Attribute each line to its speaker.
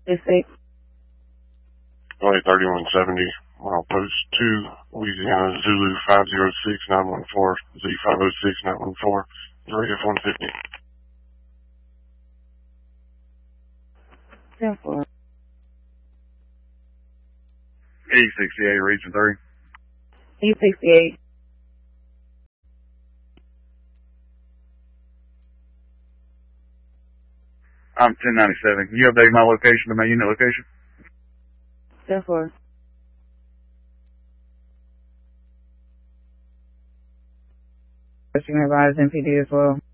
Speaker 1: It's 6.
Speaker 2: LA 3170, Post 2, Louisiana, Zulu 506914, Z506914, radio 150.
Speaker 1: 10-4.
Speaker 3: E68, region 3.
Speaker 1: E68.
Speaker 3: I'm 1097. Can you update my location to my unit location?
Speaker 1: 10-4. You can advise MPD as well.